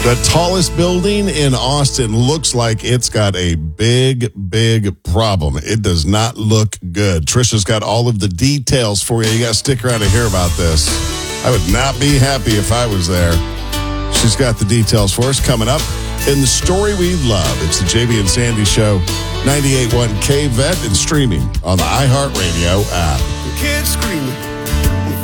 The tallest building in Austin looks like it's got a big, big problem. It does not look good. Trisha's got all of the details for you. You got to stick around to hear about this. I would not be happy if I was there. She's got the details for us coming up in the story we love. It's the JB and Sandy Show, 98.1 KVET, and streaming on the iHeartRadio app. The kids screaming.